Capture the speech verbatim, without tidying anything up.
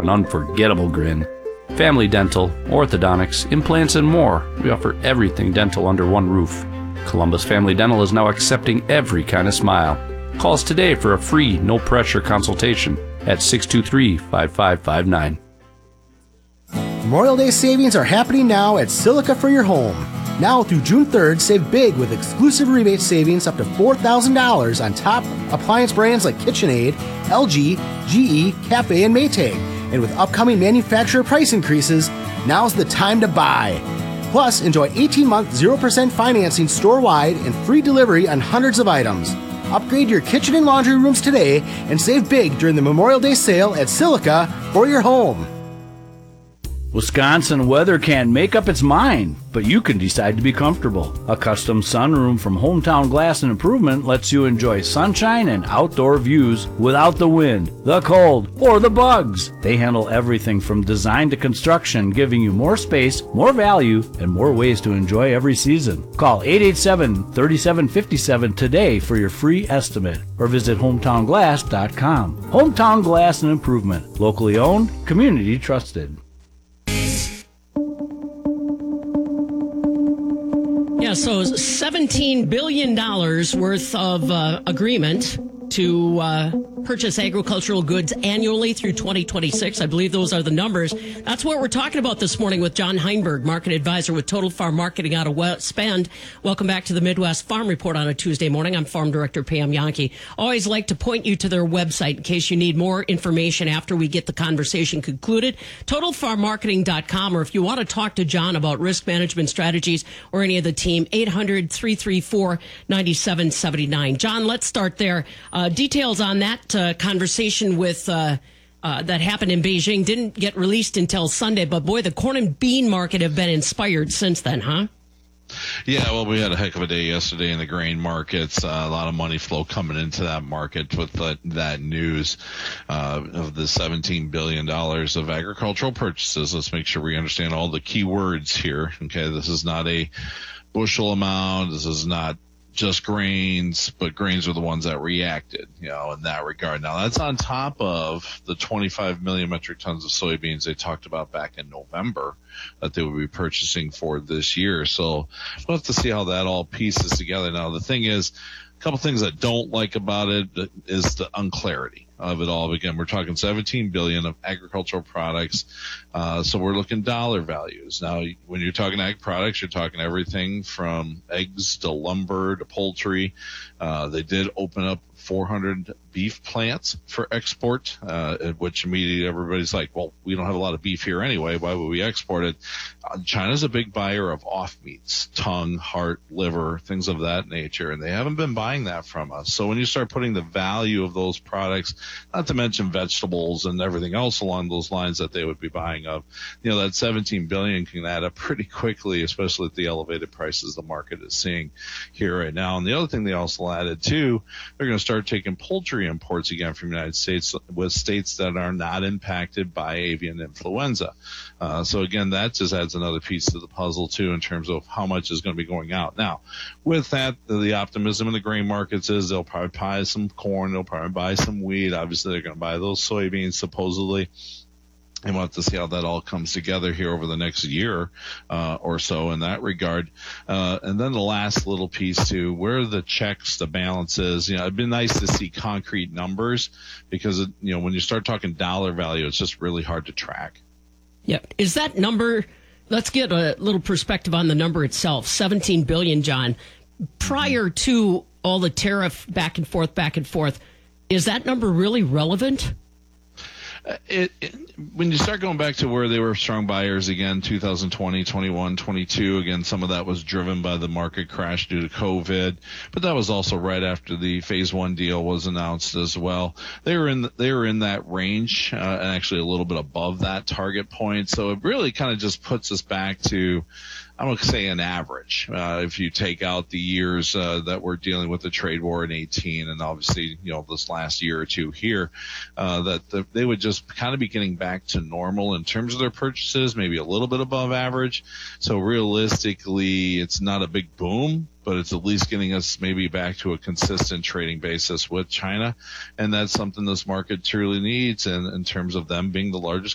an unforgettable grin. Family Dental, orthodontics, implants, and more. We offer everything dental under one roof. Columbus Family Dental is now accepting every kind of smile. Call us today for a free, no-pressure consultation at six two three, five five five nine. Memorial Day savings are happening now at Silica for your home. Now through June third, save big with exclusive rebate savings up to four thousand dollars on top appliance brands like KitchenAid, L G, G E, Cafe, and Maytag. And with upcoming manufacturer price increases, now's the time to buy. Plus, enjoy eighteen-month zero percent financing store-wide and free delivery on hundreds of items. Upgrade your kitchen and laundry rooms today and save big during the Memorial Day sale at Silica for your home. Wisconsin weather can't make up its mind, but you can decide to be comfortable. A custom sunroom from Hometown Glass and Improvement lets you enjoy sunshine and outdoor views without the wind, the cold, or the bugs. They handle everything from design to construction, giving you more space, more value, and more ways to enjoy every season. Call eight eight seven, three seven five seven today for your free estimate, or visit hometown glass dot com. Hometown Glass and Improvement, locally owned, community trusted. Yeah, so seventeen billion dollars worth of uh, agreement to uh, purchase agricultural goods annually through twenty twenty-six. I believe those are the numbers. That's what we're talking about this morning with John Heinberg, market advisor with Total Farm Marketing out of West Bend. Welcome back to the Midwest Farm Report on a Tuesday morning. I'm Farm Director Pam Yankee. Always like to point you to their website in case you need more information after we get the conversation concluded. total farm marketing dot com, or if you want to talk to John about risk management strategies or any of the team, eight hundred, three three four, nine seven seven nine. John, let's start there. Uh, details on that uh, conversation with uh, uh, that happened in Beijing didn't get released until Sunday, but boy, the corn and bean market have been inspired since then, huh? Yeah, well, we had a heck of a day yesterday in the grain markets. Uh, a lot of money flow coming into that market with the, that news uh, of the seventeen billion dollars of agricultural purchases. Let's make sure we understand all the key words here. Okay, this is not a bushel amount. This is not just grains, but grains are the ones that reacted, you know, in that regard. Now, that's on top of the twenty-five million metric tons of soybeans they talked about back in November that they would be purchasing for this year. So we'll have to see how that all pieces together. Now, the thing is, a couple things I don't like about it is the unclarity of it all. Again, we're talking seventeen billion dollars of agricultural products. Uh, so we're looking dollar values. Now, when you're talking ag products, you're talking everything from eggs to lumber to poultry. Uh, they did open up four hundred beef plants for export, uh, at which immediately everybody's like, well, we don't have a lot of beef here anyway. Why would we export it? Uh, China's a big buyer of off meats, tongue, heart, liver, things of that nature, and they haven't been buying that from us. So when you start putting the value of those products, not to mention vegetables and everything else along those lines that they would be buying of, you know, that seventeen billion dollars can add up pretty quickly, especially at the elevated prices the market is seeing here right now. And the other thing they also added too, they're going to start taking poultry imports again from the United States with states that are not impacted by avian influenza. Uh, so again, that just adds another piece to the puzzle too in terms of how much is going to be going out. Now, with that, the optimism in the grain markets is they'll probably buy some corn, they'll probably buy some wheat. Obviously, they're going to buy those soybeans supposedly. And we'll have to see how that all comes together here over the next year uh, or so in that regard. Uh, and then the last little piece too, where are the checks, the balances? You know, it'd been nice to see concrete numbers because, it, you know, when you start talking dollar value, it's just really hard to track. Yeah. Is that number, let's get a little perspective on the number itself, seventeen billion dollars, John. Prior to all the tariff back and forth, back and forth, is that number really relevant? It, it, when you start going back to where they were strong buyers again, two thousand twenty, twenty-one, twenty-two, again, some of that was driven by the market crash due to COVID, but that was also right after the phase one deal was announced as well. They were in, the, they were in that range, uh, and actually a little bit above that target point. So it really kind of just puts us back to, I'm going to say an average. Uh, if you take out the years uh, that we're dealing with the trade war in eighteen, and obviously, you know, this last year or two here, uh, that the, they would just kind of be getting back to normal in terms of their purchases, maybe a little bit above average. So realistically, it's not a big boom, but it's at least getting us maybe back to a consistent trading basis with China. And that's something this market truly needs in, in terms of them being the largest